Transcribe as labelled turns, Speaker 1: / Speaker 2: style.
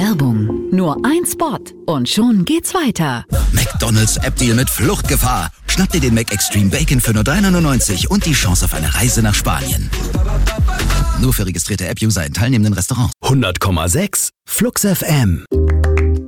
Speaker 1: Werbung. Nur ein Spot und schon geht's weiter.
Speaker 2: McDonald's App-Deal mit Fluchtgefahr. Schnapp dir den McExtreme Bacon für nur 3,99 € und die Chance auf eine Reise nach Spanien. Nur für registrierte App-User in teilnehmenden Restaurants.
Speaker 3: 100,6 Flux FM.